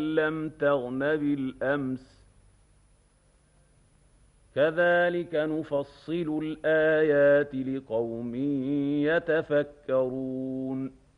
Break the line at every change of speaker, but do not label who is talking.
كأن لم تغن بالأمس كذلك نفصل الآيات لقوم يتفكرون